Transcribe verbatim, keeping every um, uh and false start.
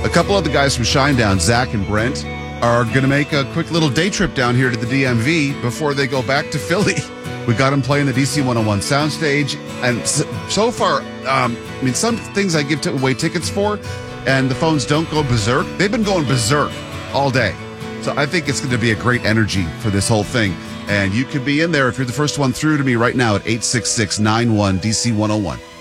A couple of the guys from Shinedown, Zach and Brent, are going to make a quick little day trip down here to the D M V before they go back to Philly. We got them playing the D C one oh one soundstage. And so far, um, I mean, some things I give t- away tickets for, and the phones don't go berserk. They've been going berserk all day. So I think it's going to be a great energy for this whole thing. And you could be in there if you're the first one through to me right now at eight six six, nine one, D C one oh one.